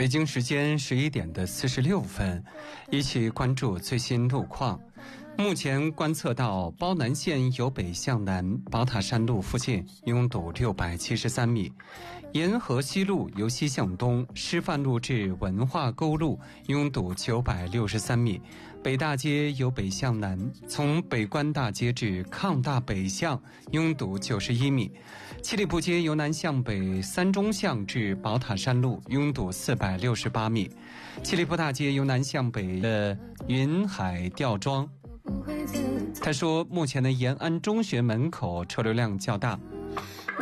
北京时间11点46分，一起关注最新路况。目前观测到褒南线由北向南宝塔山路附近拥堵673米，沿河西路由西向东师范路至文化沟路拥堵963米，北大街由北向南从北关大街至抗大北向拥堵91米，七里铺街由南向北三中巷至宝塔山路拥堵468米，七里铺大街由南向北的云海吊庄。他说，目前的延安中学门口车流量较大，